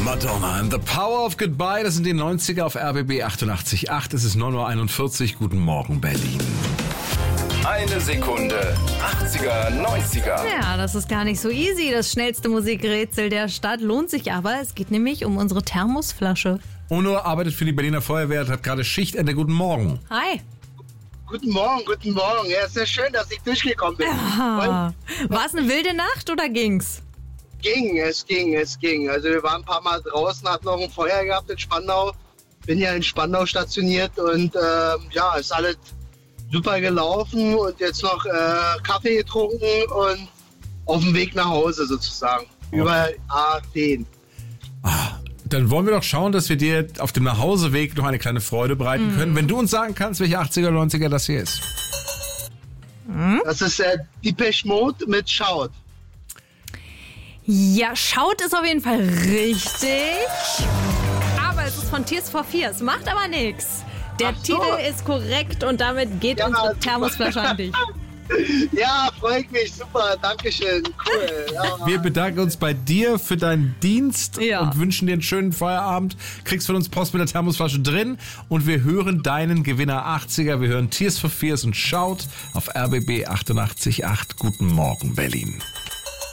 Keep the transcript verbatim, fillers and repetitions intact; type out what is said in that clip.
Madonna and the Power of Goodbye, das sind die neunziger auf R B B achtundachtzig Komma acht. Es ist neun Uhr einundvierzig. Guten Morgen, Berlin. Eine Sekunde. achtziger, neunziger. Ja, das ist gar nicht so easy. Das schnellste Musikrätsel der Stadt lohnt sich aber. Es geht nämlich um unsere Thermosflasche. Uno arbeitet für die Berliner Feuerwehr, hat gerade Schichtende. Guten Morgen. Hi. Guten Morgen, guten Morgen. Ja, ist sehr schön, dass ich durchgekommen bin. Ah. War es eine wilde Nacht oder ging's? Ging, es ging, es ging. Also wir waren ein paar Mal draußen, hatten noch ein Feuer gehabt in Spandau. Bin ja in Spandau stationiert und äh, ja, ist alles super gelaufen und jetzt noch äh, Kaffee getrunken und auf dem Weg nach Hause sozusagen. Okay. Über A zehn. Ah, dann wollen wir doch schauen, dass wir dir auf dem Nachhauseweg noch eine kleine Freude bereiten mm. können. Wenn du uns sagen kannst, welche achtziger, neunziger das hier ist. Mm? Das ist äh, Depeche Mode mit Shout. Ja, Shout ist auf jeden Fall richtig. Aber es ist von Tears for Fears. Macht aber nichts. Der so. Titel ist korrekt und damit geht ja, unsere Thermosflasche an dich. Ja, freut mich. Super. Dankeschön. Cool. Ja. Wir bedanken uns bei dir für deinen Dienst ja. und wünschen dir einen schönen Feierabend. Kriegst von uns Post mit der Thermosflasche drin und wir hören deinen Gewinner achtziger. Wir hören Tears for Fears und Shout auf R B B achtundachtzig Komma acht. Guten Morgen, Berlin.